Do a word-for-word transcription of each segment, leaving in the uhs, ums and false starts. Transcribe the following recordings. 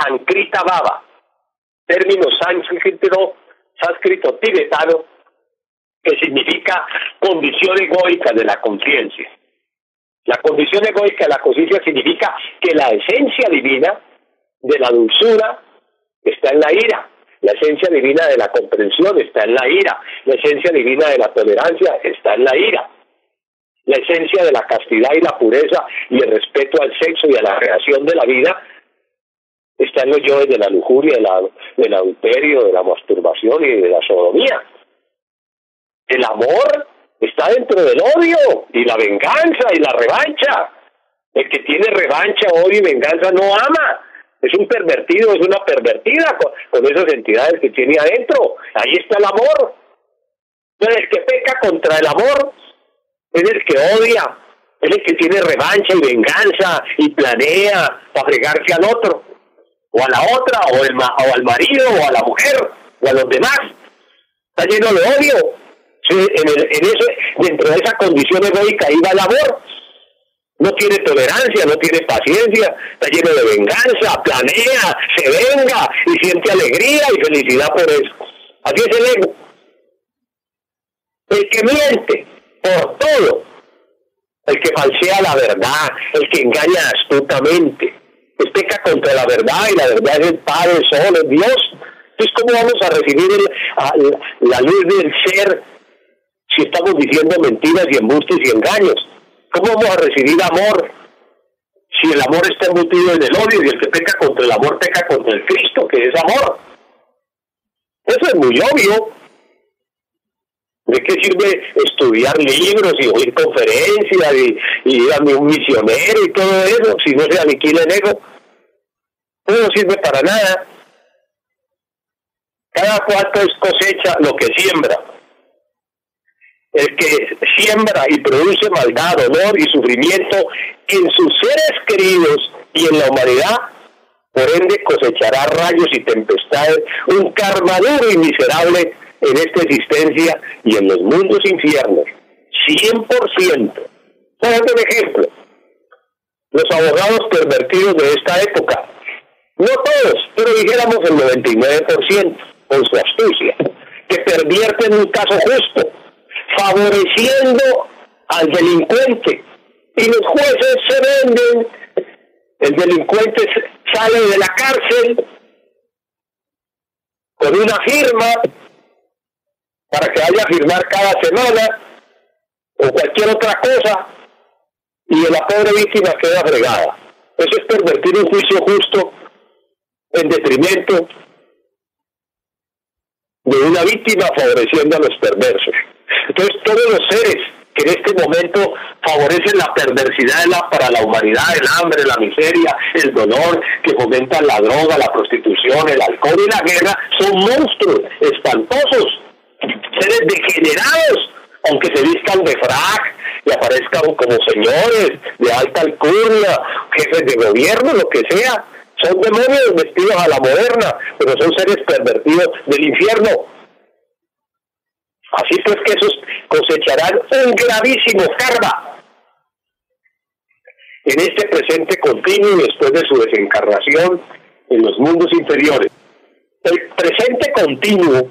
Ahankrita Baba, término sánscrito, sánscrito tibetano, que significa condición egoica de la conciencia. La condición egoica de la conciencia significa que la esencia divina de la dulzura está en la ira, la esencia divina de la comprensión está en la ira, la esencia divina de la tolerancia está en la ira, la esencia de la castidad y la pureza y el respeto al sexo y a la creación de la vida está en los yoes de la lujuria, de la, del adulterio, de la masturbación y de la sodomía. El amor está dentro del odio y la venganza y la revancha. El que tiene revancha, odio y venganza no ama. Es un pervertido, es una pervertida con, con esas entidades que tiene adentro. Ahí está el amor. Entonces el que peca contra el amor es el que odia, es el que tiene revancha y venganza y planea para fregarse al otro, o a la otra, o, el, o al marido, o a la mujer, o a los demás. Está lleno de odio. Sí, en, el, en ese, dentro de esa condición egoica ahí va el amor. No tiene tolerancia, no tiene paciencia, está lleno de venganza, planea, se venga y siente alegría y felicidad por eso. Así es el ego. El que miente por todo, el que falsea la verdad, el que engaña astutamente, que peca contra la verdad, y la verdad es el Padre, el Sol, es Dios. Entonces, ¿cómo vamos a recibir el, a, la luz del ser si estamos diciendo mentiras y embustes y engaños? ¿Cómo vamos a recibir amor si el amor está embutido en el odio, y el que peca contra el amor peca contra el Cristo, que es amor? Eso es muy obvio. ¿De qué sirve estudiar libros y oír conferencias y, y ir a un misionero y todo eso si no se aniquila el ego? Eso no sirve para nada. Cada cuarto es cosecha lo que siembra. El que siembra y produce maldad, dolor y sufrimiento en sus seres queridos y en la humanidad, por ende cosechará rayos y tempestades, un karma duro y miserable en esta existencia y en los mundos infiernos, cien por ciento. Por ejemplo, los abogados pervertidos de esta época, no todos, pero dijéramos el noventa y nueve por ciento, con su astucia, que pervierten un caso justo, favoreciendo al delincuente, y los jueces se venden, el delincuente sale de la cárcel con una firma para que vaya a firmar cada semana o cualquier otra cosa, y la pobre víctima queda fregada. Eso es pervertir un juicio justo en detrimento de una víctima, favoreciendo a los perversos. Entonces, todos los seres que en este momento favorecen la perversidad de la, para la humanidad, el hambre, la miseria, el dolor, que fomentan la droga, la prostitución, el alcohol y la guerra, son monstruos espantosos, seres degenerados, aunque se vistan de frac y aparezcan como señores de alta alcurnia, jefes de gobierno, lo que sea. Son demonios vestidos a la moderna, pero son seres pervertidos del infierno. Así pues que esos cosecharán un gravísimo karma en este presente continuo y después de su desencarnación en los mundos inferiores. El presente continuo,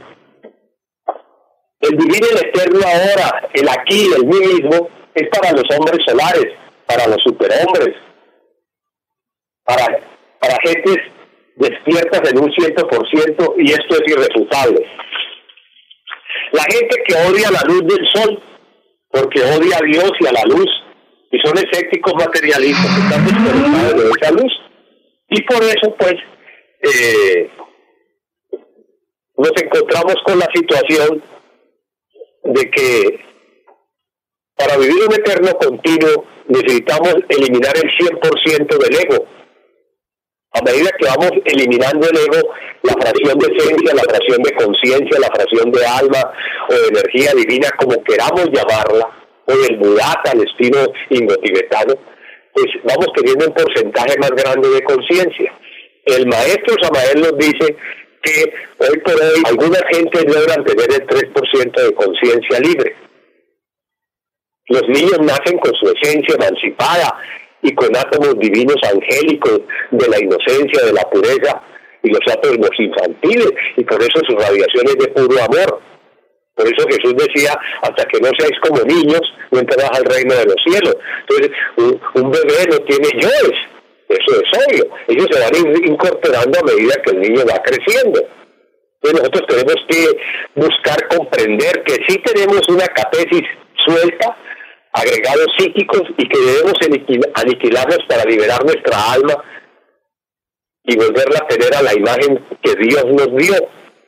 el vivir el eterno ahora, el aquí, el mí mismo, es para los hombres solares, para los superhombres, para, para gentes despiertas en un ciento por ciento, y esto es irrefutable. La gente que odia la luz del sol, porque odia a Dios y a la luz, y son escépticos materialistas, que están desconectados de esa luz, y por eso pues eh, nos encontramos con la situación de que para vivir un eterno continuo necesitamos eliminar el cien por ciento del ego. A medida que vamos eliminando el ego, la fracción de esencia, la fracción de conciencia, la fracción de alma o de energía divina, como queramos llamarla, o del Buddhata al estilo indotibetano, pues vamos teniendo un porcentaje más grande de conciencia. El maestro Samael nos dice que hoy por hoy algunas gentes logran tener el tres por ciento de conciencia libre. Los niños nacen con su esencia emancipada y con átomos divinos angélicos de la inocencia, de la pureza y los átomos infantiles, y por eso sus radiaciones de puro amor. Por eso Jesús decía, hasta que no seáis como niños, no entrarás al reino de los cielos. Entonces, un, un bebé no tiene yoes, eso es obvio. Ellos se van a ir incorporando a medida que el niño va creciendo. Entonces nosotros tenemos que buscar comprender que sí tenemos una catesis suelta, agregados psíquicos, y que debemos aniquilarlos para liberar nuestra alma y volverla a tener a la imagen que Dios nos dio.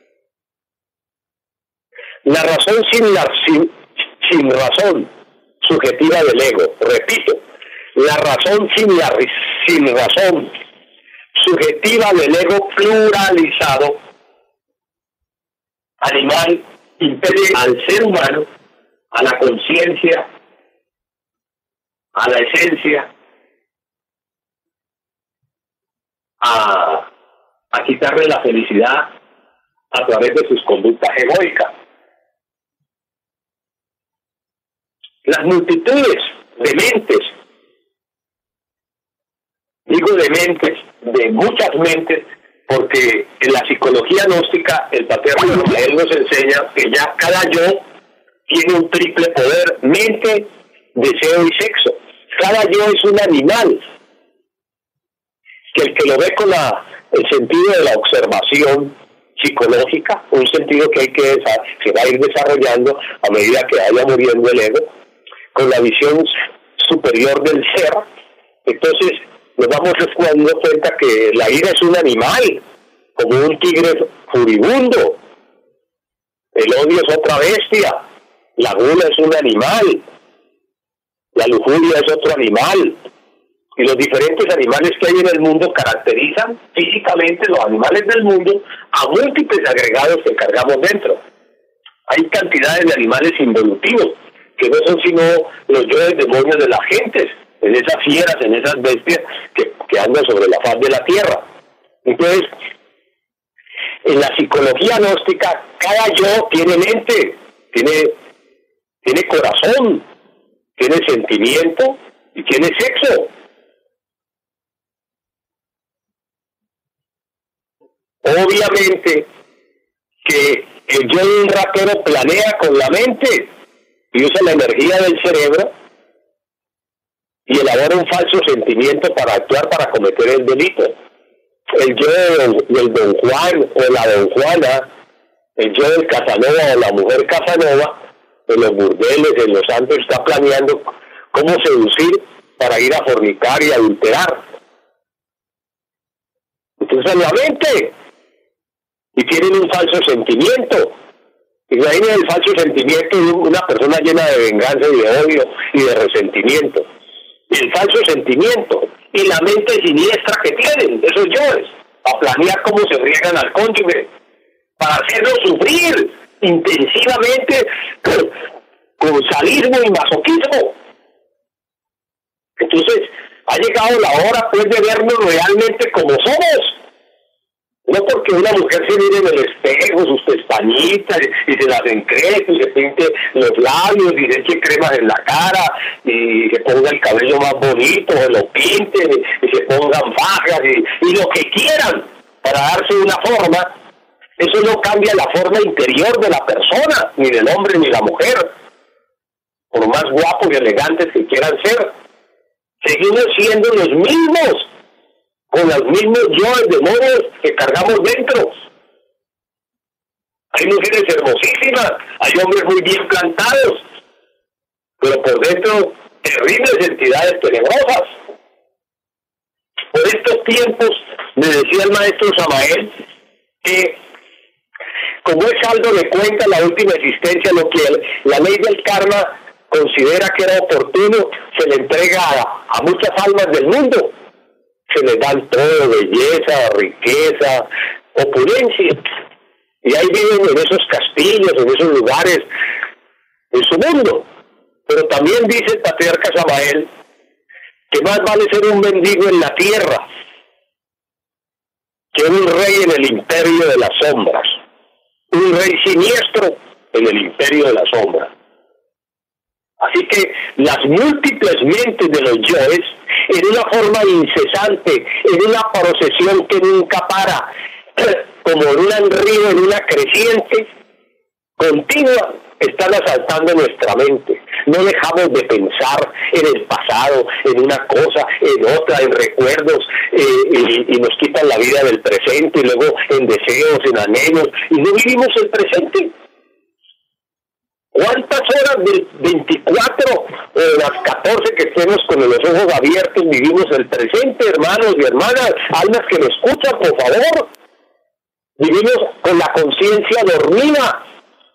La razón sin, la, sin, sin razón subjetiva del ego, repito, la razón sin, la, sin razón subjetiva del ego pluralizado animal impide al ser humano, a la conciencia, a la esencia, a, a quitarle la felicidad a través de sus conductas egoicas. Las multitudes de mentes, digo de mentes, de muchas mentes, porque en la psicología gnóstica el patriarca Samael nos enseña que ya cada yo tiene un triple poder: mente, deseo y sexo. Cada yo es un animal, que el que lo ve con la, el sentido de la observación psicológica, un sentido que hay que se va a ir desarrollando a medida que vaya muriendo el ego, con la visión superior del ser, entonces nos vamos dando cuenta que la ira es un animal, como un tigre furibundo. El odio es otra bestia, la gula es un animal, la lujuria es otro animal, y los diferentes animales que hay en el mundo caracterizan físicamente los animales del mundo a múltiples agregados que cargamos dentro. Hay cantidades de animales involutivos, que no son sino los yoes demonios de las gentes, en esas fieras, en esas bestias que, que andan sobre la faz de la tierra. Entonces, en la psicología gnóstica, cada yo tiene mente, tiene, tiene corazón, tiene sentimiento y tiene sexo. Obviamente que el yo de un ratero planea con la mente y usa la energía del cerebro y elabora un falso sentimiento para actuar, para cometer el delito. El yo del, del don Juan o la don Juana, el yo del Casanova o la mujer Casanova, en los burdeles, en los santos, está planeando cómo seducir para ir a fornicar y adulterar. Entonces la mente, y tienen un falso sentimiento. Imaginen el falso sentimiento de una persona llena de venganza y de odio y de resentimiento. El falso sentimiento y la mente siniestra que tienen esos yoes, a planear cómo se riegan al cónyuge, para hacerlo sufrir intensivamente con sadismo y masoquismo. Entonces, ha llegado la hora pues de vernos realmente como somos. No porque una mujer se mire en el espejo, sus pestañitas, y, y se las encrespe, y se pinte los labios, y se eche cremas en la cara, y se ponga el cabello más bonito, se lo pinten, y, y se pongan fajas, y, y lo que quieran, para darse una forma. Eso no cambia la forma interior de la persona, ni del hombre ni la mujer, por más guapos y elegantes que quieran ser. Seguimos siendo los mismos, con los mismos yoes demonios que cargamos dentro. Hay mujeres hermosísimas, hay hombres muy bien plantados, pero por dentro terribles entidades tenebrosas. Por estos tiempos, me decía el maestro Samael, que como es saldo de cuenta la última existencia, lo que el, la ley del karma considera que era oportuno, se le entrega a, a muchas almas del mundo. Se les dan todo, belleza, riqueza, opulencia. Y ahí viven en esos castillos, en esos lugares, en su mundo. Pero también dice el patriarca Samael que más vale ser un mendigo en la tierra que un rey en el imperio de las sombras. Un rey siniestro en el imperio de las sombras. Así que las múltiples mentes de los yoes en una forma incesante, en una procesión que nunca para, como en un río, en una creciente continua, están asaltando nuestra mente. No dejamos de pensar en el pasado, en una cosa, en otra, en recuerdos, eh, y, y nos quitan la vida del presente, y luego en deseos, en anhelos, y no vivimos el presente. ¿Cuántas horas de veinticuatro o de las catorce que estemos con los ojos abiertos vivimos el presente, hermanos y hermanas, almas que me escuchan, por favor? Vivimos con la conciencia dormida,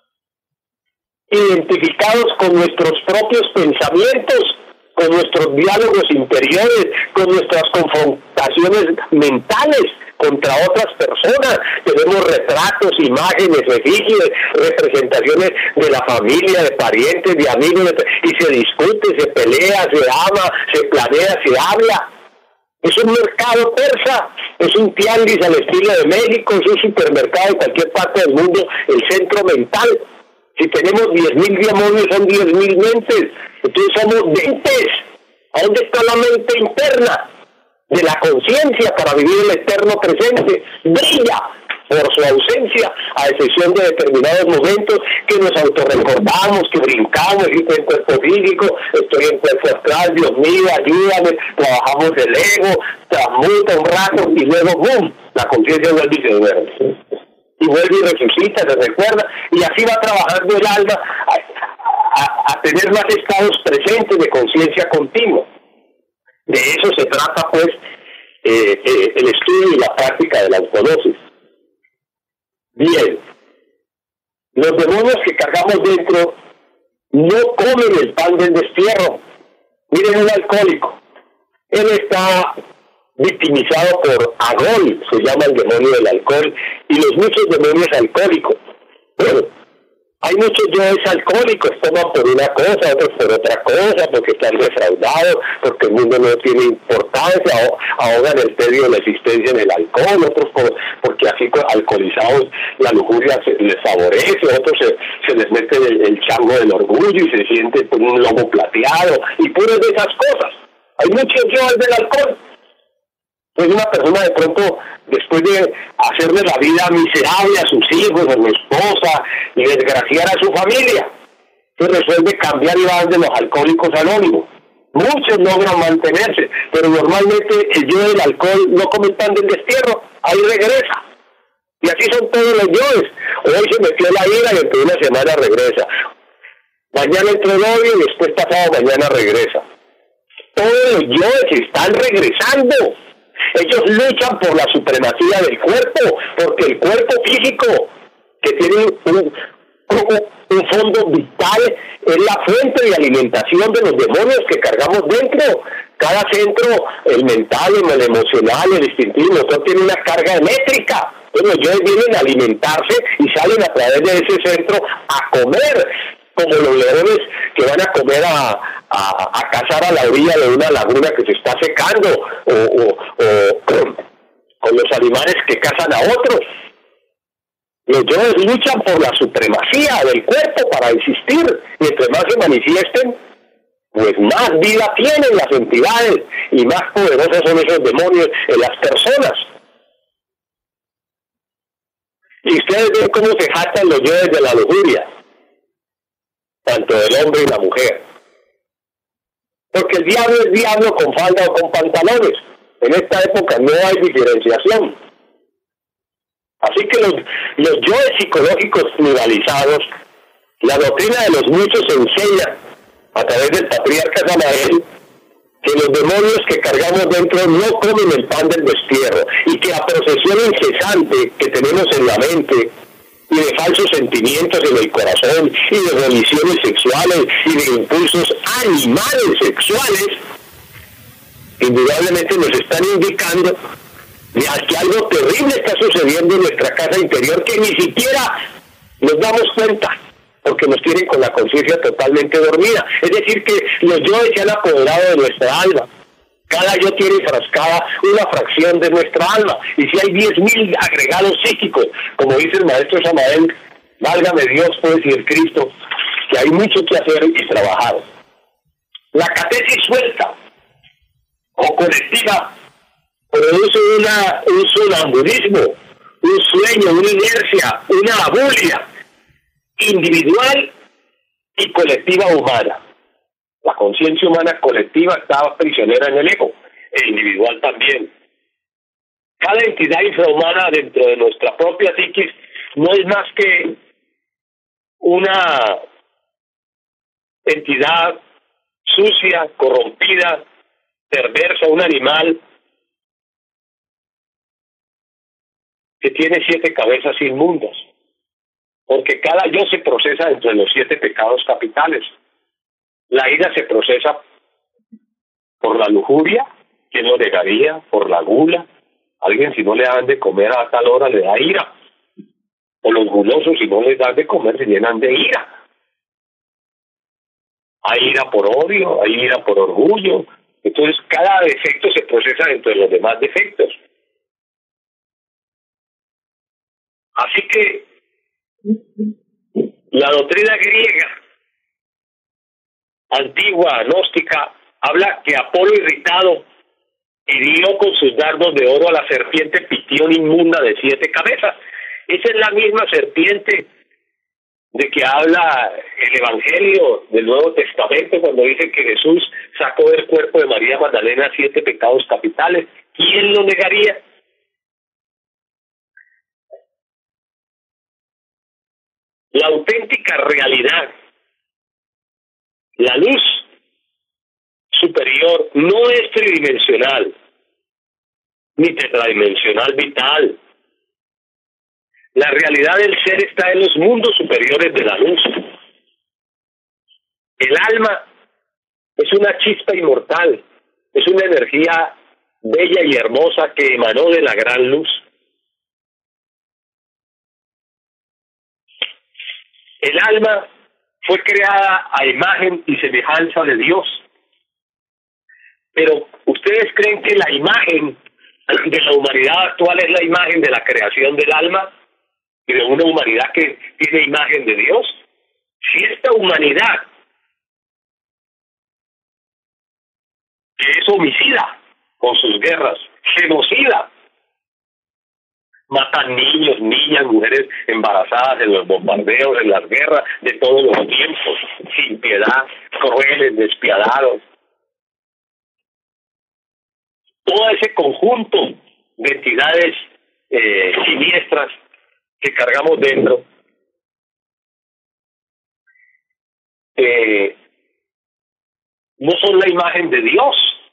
identificados con nuestros propios pensamientos, con nuestros diálogos interiores, con nuestras confrontaciones mentales contra otras personas. Tenemos retratos, imágenes, efigies, representaciones de la familia, de parientes, de amigos, y se discute, se pelea, se ama, se planea, se habla. Es un mercado persa, es un tianguis al estilo de México, es un supermercado en cualquier parte del mundo, el centro mental. Si tenemos diez mil demonios, son diez mil mentes. Entonces somos mentes. ¿A dónde está la mente interna de la conciencia para vivir el eterno presente? Brilla por su ausencia, a excepción de determinados momentos que nos autorrecordamos, que brincamos, y estoy en cuerpo físico, estoy en cuerpo astral, Dios mío, ayúdame, trabajamos el ego, transmuta un rato y luego ¡bum! La conciencia vuelve y se duerme. Y vuelve y resucita, se recuerda, y así va trabajando el alma a, a, a tener más estados presentes de conciencia continua. De eso se trata, pues, eh, eh, el estudio y la práctica de la autognosis. Bien, los demonios que cargamos dentro no comen el pan del destierro. Miren un alcohólico, él está victimizado por Agón, se llama el demonio del alcohol, y los muchos demonios alcohólicos. Bueno, hay muchos yoes alcohólicos, toman por una cosa, otros por otra cosa, porque están defraudados, porque el mundo no tiene importancia, ahogan el tedio de la existencia en el alcohol, otros por, porque así alcoholizados la lujuria se, les favorece, otros se, se les mete el, el chango del orgullo y se sienten con un lomo plateado, y puras de esas cosas. Hay muchos yoes del alcohol. Es una persona de pronto, después de hacerle la vida miserable a sus hijos, a su esposa, y desgraciar a su familia, se resuelve cambiar y va de los alcohólicos anónimos. Muchos logran mantenerse, pero normalmente el yo del alcohol no come pan del destierro, ahí regresa. Y así son todos los yoes. Hoy se metió la ira y dentro de una semana regresa. Mañana entró el odio y después pasado mañana regresa. Todos los yoes están regresando. Ellos luchan por la supremacía del cuerpo, porque el cuerpo físico, que tiene un, un fondo vital, es la fuente de alimentación de los demonios que cargamos dentro. Cada centro, el mental, el emocional, el instintivo, todo tiene una carga eléctrica. Bueno, ellos vienen a alimentarse y salen a través de ese centro a comer, como los leones que van a comer a, a, a cazar a la orilla de una laguna que se está secando, o, o, o con, con los animales que cazan a otros. Los yoes luchan por la supremacía del cuerpo para existir, y entre más se manifiesten, pues más vida tienen las entidades, y más poderosos son esos demonios en las personas. Y ustedes ven cómo se jactan los yoes de la lujuria, tanto del hombre y la mujer. Porque el diablo es diablo con falda o con pantalones. En esta época no hay diferenciación. Así que los, los yoes psicológicos pluralizados, la doctrina de los muchos enseña, a través del patriarca Samael, que los demonios que cargamos dentro no comen el pan del destierro, y que la procesión incesante que tenemos en la mente, y de falsos sentimientos en el corazón, y de voliciones sexuales, y de impulsos animales sexuales, indudablemente nos están indicando de que algo terrible está sucediendo en nuestra casa interior, que ni siquiera nos damos cuenta, porque nos tienen con la conciencia totalmente dormida. Es decir, que los yoes se han apoderado de nuestra alma. Cada yo tiene frascada una fracción de nuestra alma. Y si hay diez mil agregados psíquicos, como dice el maestro Samael, válgame Dios, pues, y el Cristo, que hay mucho que hacer y trabajar. La catesis suelta, o colectiva, produce una, un sonambulismo, un sueño, una inercia, una abulia individual y colectiva humana. La conciencia humana colectiva estaba prisionera en el ego, e individual también. Cada entidad infrahumana dentro de nuestra propia psiquis no es más que una entidad sucia, corrompida, perversa, un animal que tiene siete cabezas inmundas, porque cada yo se procesa dentro de los siete pecados capitales. La ira se procesa por la lujuria, ¿quién lo negaría? Por la gula. Alguien, si no le dan de comer a tal hora, le da ira. O los gulosos, si no les dan de comer, se llenan de ira. Hay ira por odio, hay ira por orgullo. Entonces, cada defecto se procesa dentro de los demás defectos. Así que la doctrina griega antigua, gnóstica, habla que Apolo irritado hirió con sus dardos de oro a la serpiente Pitión inmunda de siete cabezas. Esa es la misma serpiente de que habla el Evangelio del Nuevo Testamento cuando dice que Jesús sacó del cuerpo de María Magdalena siete pecados capitales. ¿Quién lo negaría? La auténtica realidad, la luz superior, no es tridimensional ni tetradimensional vital. La realidad del ser está en los mundos superiores de la luz. El alma es una chispa inmortal, es una energía bella y hermosa que emanó de la gran luz. El alma fue creada a imagen y semejanza de Dios. Pero ¿ustedes creen que la imagen de la humanidad actual es la imagen de la creación del alma y de una humanidad que tiene imagen de Dios? Si esta humanidad, que es homicida con sus guerras, genocida, matan niños, niñas, mujeres embarazadas en los bombardeos, en las guerras de todos los tiempos, sin piedad, crueles, despiadados. Todo ese conjunto de entidades eh, siniestras que cargamos dentro, eh, no son la imagen de Dios.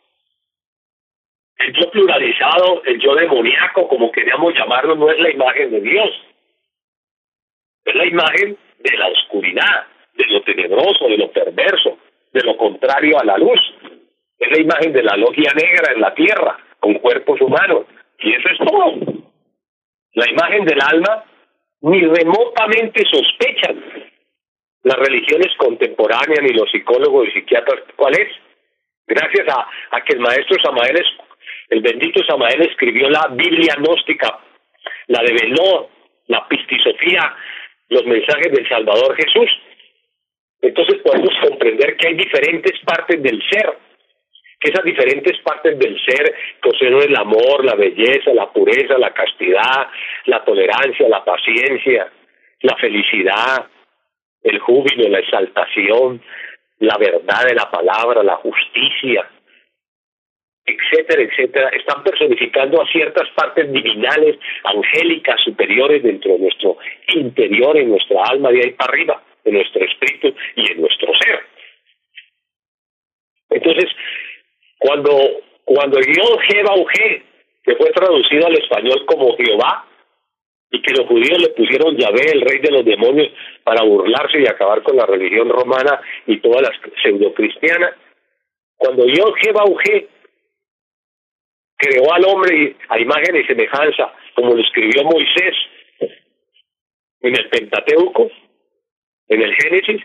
El yo pluralizado, el yo demoníaco, como queríamos llamarlo, no es la imagen de Dios. Es la imagen de la oscuridad, de lo tenebroso, de lo perverso, de lo contrario a la luz. Es la imagen de la logia negra en la tierra, con cuerpos humanos. Y eso es todo. La imagen del alma ni remotamente sospechan las religiones contemporáneas ni los psicólogos y psiquiatras cuál es. Gracias a, a que el maestro Samael, el bendito Samael, escribió la Biblia gnóstica, la develó, la pistisofía, los mensajes del Salvador Jesús. Entonces podemos comprender que hay diferentes partes del ser, que esas diferentes partes del ser poseen el amor, la belleza, la pureza, la castidad, la tolerancia, la paciencia, la felicidad, el júbilo, la exaltación, la verdad de la palabra, la justicia, etcétera, etcétera. Están personificando a ciertas partes divinales, angélicas, superiores dentro de nuestro interior, en nuestra alma, de ahí para arriba, en nuestro espíritu y en nuestro ser. Entonces, cuando cuando el Yod He Bau He, que fue traducido al español como Jehová, y que los judíos le pusieron Yahvé, el rey de los demonios, para burlarse y acabar con la religión romana y todas las pseudocristianas, cuando Yod He Bau He creó al hombre a imagen y semejanza, como lo escribió Moisés en el Pentateuco, en el Génesis,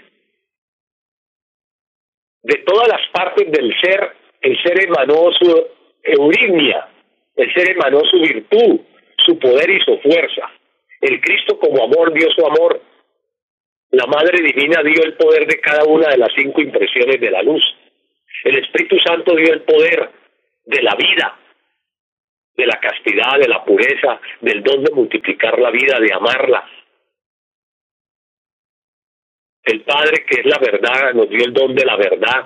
de todas las partes del ser, el ser emanó su eurimnia, el ser emanó su virtud, su poder y su fuerza. El Cristo como amor dio su amor. La Madre Divina dio el poder de cada una de las cinco impresiones de la luz. El Espíritu Santo dio el poder de la vida, de la castidad, de la pureza, del don de multiplicar la vida, de amarla. El Padre, que es la verdad, nos dio el don de la verdad.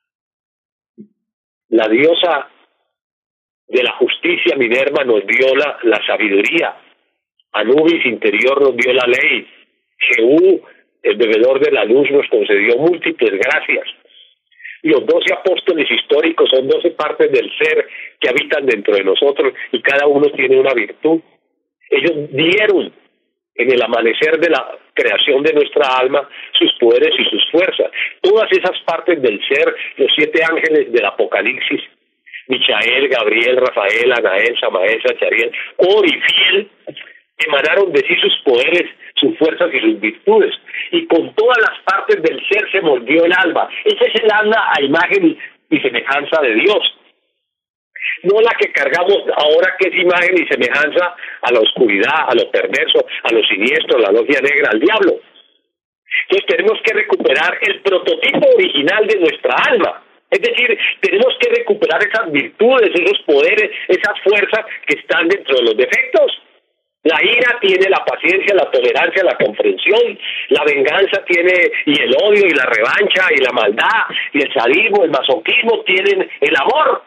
La diosa de la justicia, Minerva, nos dio la, la sabiduría. Anubis interior nos dio la ley. Jehú, el bebedor de la luz, nos concedió múltiples gracias. Los doce apóstoles históricos son doce partes del ser que habitan dentro de nosotros y cada uno tiene una virtud. Ellos dieron en el amanecer de la creación de nuestra alma sus poderes y sus fuerzas. Todas esas partes del ser, los siete ángeles del Apocalipsis, Michael, Gabriel, Rafael, Anael, Samael, Zachariel, Orifiel, emanaron de sí sus poderes, sus fuerzas y sus virtudes. Y con todas las partes del ser se moldeó el alma. Ese es el alma a imagen y semejanza de Dios. No la que cargamos ahora, que es imagen y semejanza a la oscuridad, a lo perverso, a lo siniestro, a la logia negra, al diablo. Entonces tenemos que recuperar el prototipo original de nuestra alma. Es decir, tenemos que recuperar esas virtudes, esos poderes, esas fuerzas que están dentro de los defectos. La ira tiene la paciencia, la tolerancia, la comprensión. La venganza tiene, y el odio, y la revancha, y la maldad, y el sadismo, el masoquismo tienen el amor.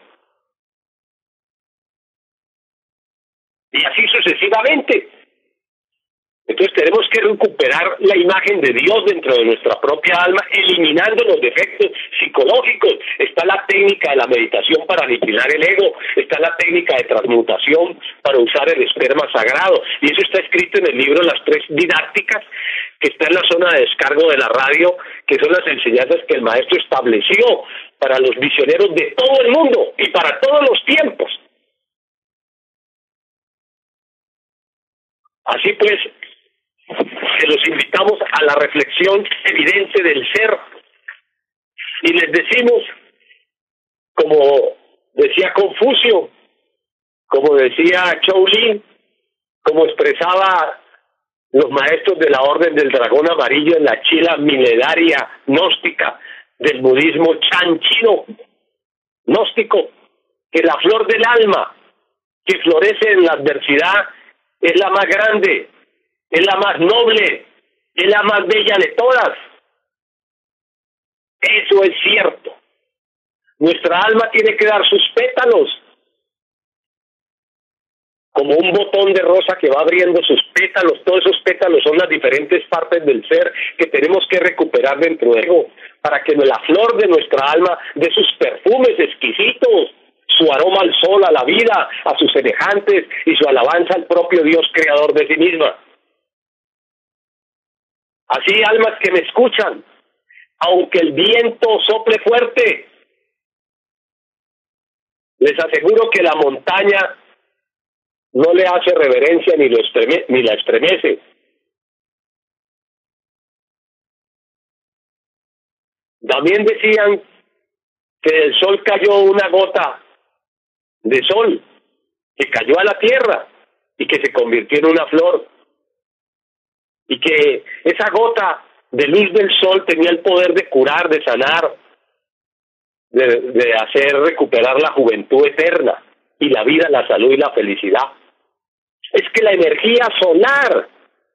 Y así sucesivamente. Entonces tenemos que recuperar la imagen de Dios dentro de nuestra propia alma, eliminando los defectos psicológicos. Está la técnica de la meditación para aniquilar el ego, está la técnica de transmutación para usar el esperma sagrado, y eso está escrito en el libro Las Tres Didácticas, que está en la zona de descargo de la radio, que son las enseñanzas que el maestro estableció para los misioneros de todo el mundo y para todos los tiempos. Así pues, que los invitamos a la reflexión evidente del ser y les decimos, como decía Confucio, como decía Shaolin, como expresaba los maestros de la Orden del Dragón Amarillo en la China milenaria gnóstica del budismo Chan chino gnóstico, que la flor del alma que florece en la adversidad es la más grande, es la más noble, es la más bella de todas. Eso es cierto. Nuestra alma tiene que dar sus pétalos, como un botón de rosa que va abriendo sus pétalos. Todos esos pétalos son las diferentes partes del ser que tenemos que recuperar dentro de él, para que la flor de nuestra alma dé sus perfumes exquisitos, su aroma al sol, a la vida, a sus semejantes y su alabanza al propio Dios creador de sí misma. Así, almas que me escuchan, aunque el viento sople fuerte, les aseguro que la montaña no le hace reverencia ni, lo estreme, ni la estremece. También decían que del sol cayó una gota de sol, que cayó a la tierra y que se convirtió en una flor. Y que esa gota de luz del sol tenía el poder de curar, de sanar, de, de hacer recuperar la juventud eterna y la vida, la salud y la felicidad. Es que la energía solar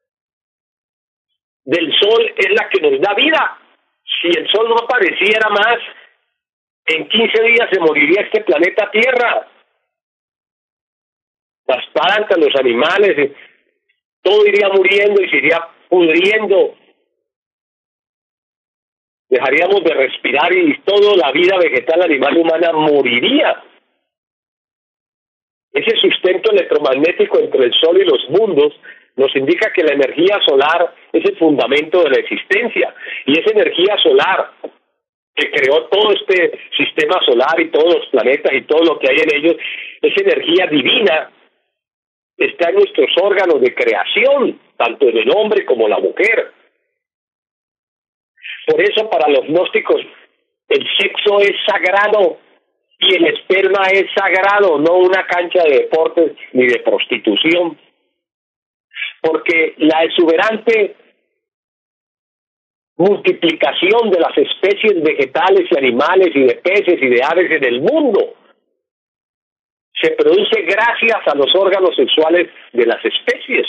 del sol es la que nos da vida. Si el sol no apareciera más, en quince días se moriría este planeta Tierra. Las plantas, los animales, todo iría muriendo y se iría pudriendo. Dejaríamos de respirar y toda la vida vegetal, animal, humana moriría. Ese sustento electromagnético entre el sol y los mundos nos indica que la energía solar es el fundamento de la existencia, y esa energía solar que creó todo este sistema solar y todos los planetas y todo lo que hay en ellos, esa energía divina está en nuestros órganos de creación, tanto en el hombre como la mujer. Por eso, para los gnósticos, el sexo es sagrado y el esperma es sagrado, no una cancha de deportes ni de prostitución. Porque la exuberante multiplicación de las especies vegetales y animales y de peces y de aves en el mundo se produce gracias a los órganos sexuales de las especies.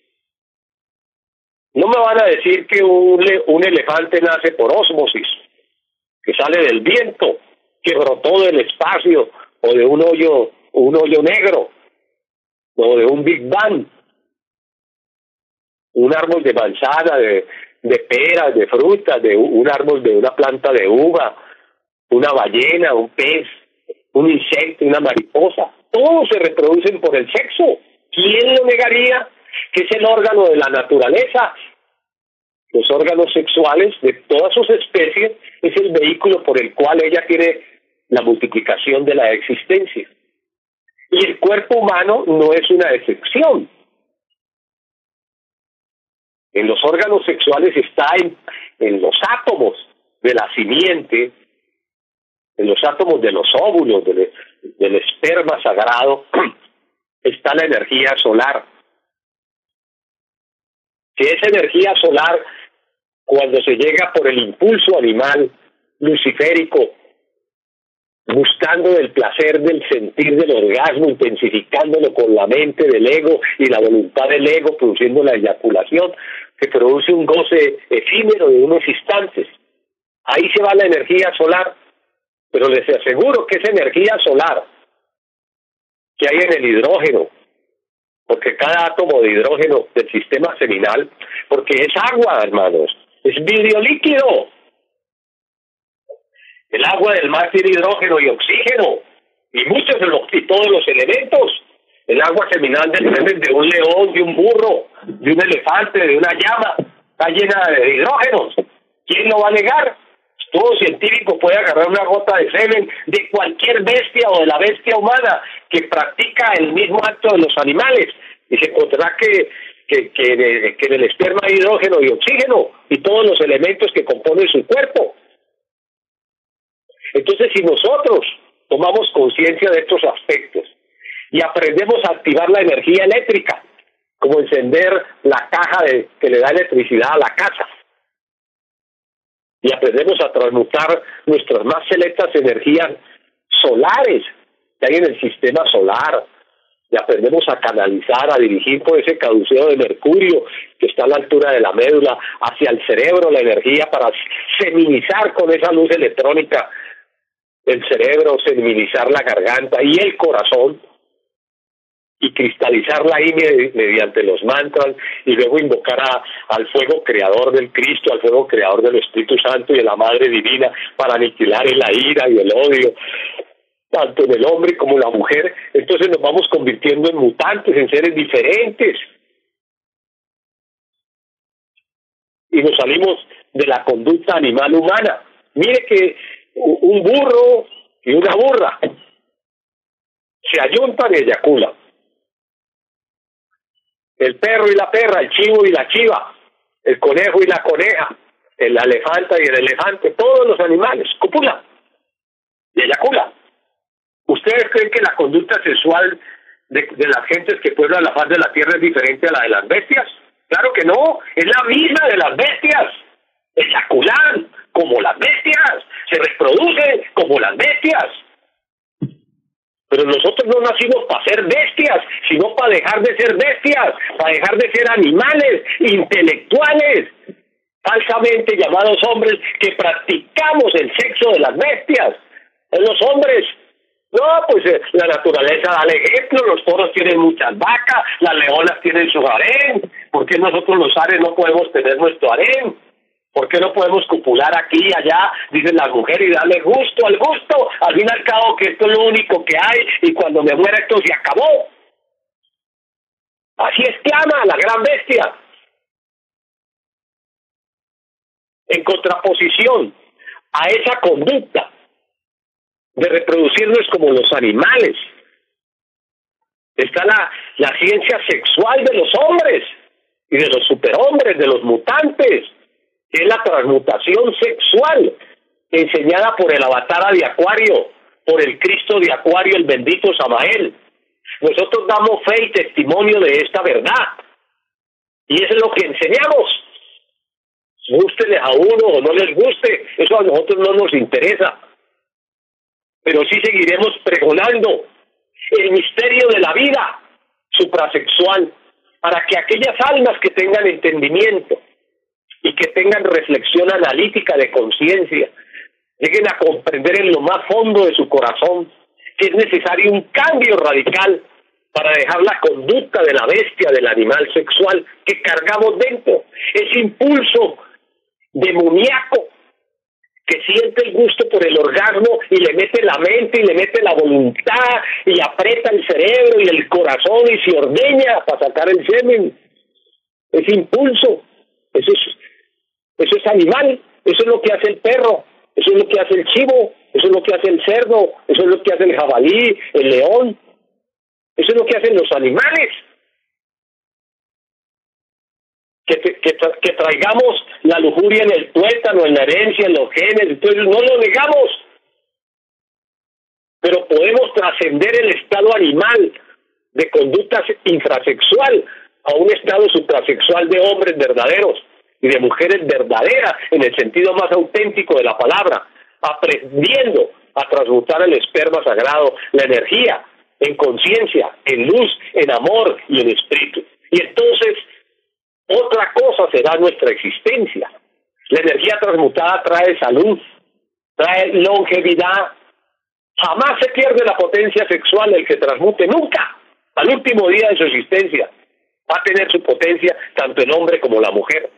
No me van a decir que un, un elefante nace por ósmosis, que sale del viento, que brotó del espacio, o de un hoyo, un hoyo negro, o de un Big Bang. Un árbol de manzana, de, de peras, de frutas, de un árbol de una planta de uva, una ballena, un pez, un insecto, una mariposa. Todos se reproducen por el sexo. ¿Quién lo negaría? Que es el órgano de la naturaleza. Los órganos sexuales de todas sus especies es el vehículo por el cual ella tiene la multiplicación de la existencia. Y el cuerpo humano no es una excepción. En los órganos sexuales está en, en los átomos de la simiente, en los átomos de los óvulos, del, del esperma sagrado, está la energía solar. Si esa energía solar, cuando se llega por el impulso animal luciférico, buscando el placer del sentir del orgasmo, intensificándolo con la mente del ego y la voluntad del ego, produciendo la eyaculación, que produce un goce efímero de unos instantes. Ahí se va la energía solar, pero les aseguro que esa energía solar que hay en el hidrógeno, porque cada átomo de hidrógeno del sistema seminal, porque es agua, hermanos, es vidrio líquido. El agua del mar tiene hidrógeno y oxígeno, y muchos de los, y todos los elementos. El agua seminal del semen de un león, de un burro, de un elefante, de una llama, está llena de hidrógenos. ¿Quién lo va a negar? Todo científico puede agarrar una gota de semen de cualquier bestia o de la bestia humana que practica el mismo acto de los animales y se encontrará que, que, que, que en el esperma hay hidrógeno y oxígeno y todos los elementos que componen su cuerpo. Entonces, si nosotros tomamos conciencia de estos aspectos y aprendemos a activar la energía eléctrica, como encender la caja de, que le da electricidad a la casa, y aprendemos a transmutar nuestras más selectas energías solares que hay en el sistema solar, y aprendemos a canalizar, a dirigir por ese caduceo de mercurio que está a la altura de la médula hacia el cerebro la energía para seminizar con esa luz electrónica el cerebro, seminizar la garganta y el corazón y cristalizarla ahí mediante los mantras y luego invocar a, al fuego creador del Cristo, al fuego creador del Espíritu Santo y de la Madre Divina para aniquilar la ira y el odio tanto en el hombre como en la mujer. Entonces nos vamos convirtiendo en mutantes, en seres diferentes y nos salimos de la conducta animal humana. Mire que un burro y una burra se ayuntan y eyaculan. El perro y la perra, el chivo y la chiva, el conejo y la coneja, el elefanta y el elefante, todos los animales copulan y eyaculan. ¿Ustedes creen que la conducta sexual de, de las gentes que pueblan la faz de la tierra es diferente a la de las bestias? Claro que no, es la misma de las bestias. Eyaculan como las bestias, se reproducen como las bestias. Pero nosotros no nacimos para ser bestias, sino para dejar de ser bestias, para dejar de ser animales intelectuales, falsamente llamados hombres, que practicamos el sexo de las bestias. En los hombres, no, pues eh, la naturaleza da el ejemplo, los toros tienen muchas vacas, las leonas tienen su harén. ¿Por qué nosotros los ares no podemos tener nuestro harén? ¿Por qué no podemos copular aquí y allá? Dicen las mujeres y darle gusto al gusto. Al fin y al cabo que esto es lo único que hay y cuando me muera esto se acabó. Así exclama la gran bestia. En contraposición a esa conducta de reproducirnos como los animales, está la, la ciencia sexual de los hombres y de los superhombres, de los mutantes. Es la transmutación sexual enseñada por el avatar de Acuario, por el Cristo de Acuario, el bendito Samael. Nosotros damos fe y testimonio de esta verdad y eso es lo que enseñamos. Gústeles a uno o no les guste, eso a nosotros no nos interesa, pero sí seguiremos pregonando el misterio de la vida suprasexual, para que aquellas almas que tengan entendimiento y que tengan reflexión analítica de conciencia lleguen a comprender en lo más fondo de su corazón que es necesario un cambio radical para dejar la conducta de la bestia, del animal sexual que cargamos dentro, ese impulso demoníaco que siente el gusto por el orgasmo y le mete la mente y le mete la voluntad y aprieta el cerebro y el corazón y se ordeña para sacar el semen. Ese impulso, eso es, eso es animal, eso es lo que hace el perro, eso es lo que hace el chivo, eso es lo que hace el cerdo, eso es lo que hace el jabalí, el león, eso es lo que hacen los animales. Que, que, que traigamos la lujuria en el tuétano, en la herencia, en los genes, entonces no lo negamos, pero podemos trascender el estado animal de conducta infrasexual a un estado suprasexual de hombres verdaderos y de mujeres verdaderas en el sentido más auténtico de la palabra, aprendiendo a transmutar el esperma sagrado, la energía, en conciencia, en luz, en amor y en espíritu. Y entonces otra cosa será nuestra existencia. La energía transmutada trae salud, trae longevidad. Jamás se pierde la potencia sexual el que transmute, nunca. Al último día de su existencia va a tener su potencia tanto el hombre como la mujer.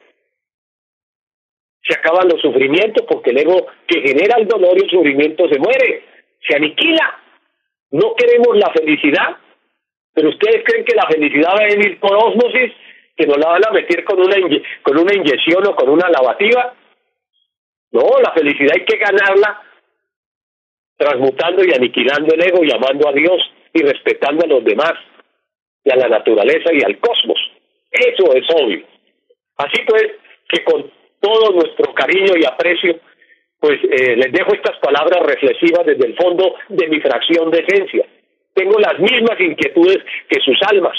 Se acaban los sufrimientos porque el ego que genera el dolor y el sufrimiento se muere, se aniquila. No queremos la felicidad, pero ustedes creen que la felicidad va a venir por ósmosis, que nos la van a meter con una con una inyección o con una lavativa. No, la felicidad hay que ganarla transmutando y aniquilando el ego y amando a Dios y respetando a los demás y a la naturaleza y al cosmos. Eso es obvio. Así pues, que con todo nuestro cariño y aprecio, pues eh, les dejo estas palabras reflexivas desde el fondo de mi fracción de esencia. Tengo las mismas inquietudes que sus almas.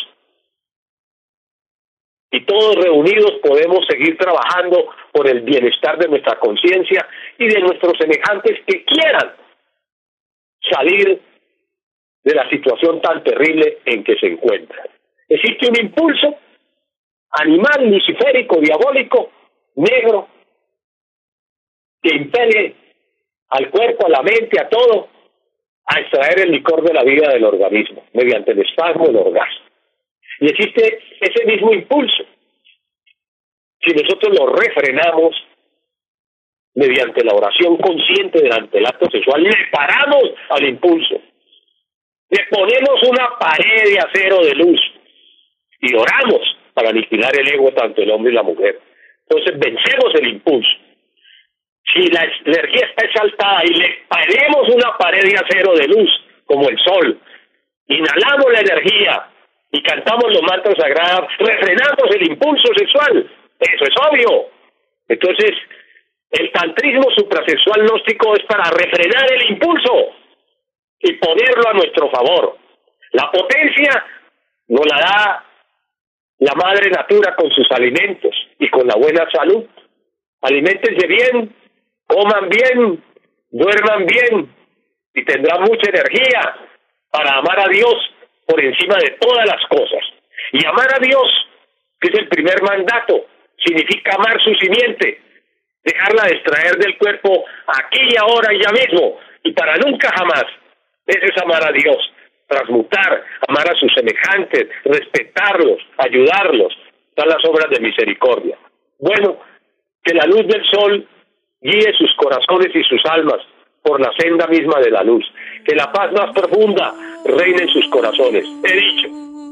Y todos reunidos podemos seguir trabajando por el bienestar de nuestra conciencia y de nuestros semejantes que quieran salir de la situación tan terrible en que se encuentran. Existe un impulso animal, luciférico, diabólico, negro, que impele al cuerpo, a la mente, a todo, a extraer el licor de la vida del organismo, mediante el espasmo del orgasmo. Y existe ese mismo impulso. Si nosotros lo refrenamos mediante la oración consciente delante del acto sexual, le paramos al impulso, le ponemos una pared de acero de luz y oramos para aniquilar el ego tanto el hombre y la mujer. Entonces vencemos el impulso. Si la energía está exaltada y le ponemos una pared de acero de luz como el sol, inhalamos la energía y cantamos los mantras sagrados, refrenamos el impulso sexual. Eso es obvio. Entonces, el tantrismo suprasexual gnóstico es para refrenar el impulso y ponerlo a nuestro favor. La potencia nos la da la madre natura con sus alimentos y con la buena salud. Aliméntense bien, coman bien, duerman bien y tendrán mucha energía para amar a Dios por encima de todas las cosas. Y amar a Dios, que es el primer mandato, significa amar su simiente, dejarla de extraer del cuerpo aquí y ahora y ya mismo, y para nunca jamás. Eso es amar a Dios, transmutar, amar a sus semejantes, respetarlos, ayudarlos, todas las obras de misericordia. Bueno, que la luz del sol guíe sus corazones y sus almas por la senda misma de la luz, que la paz más profunda reine en sus corazones. He dicho.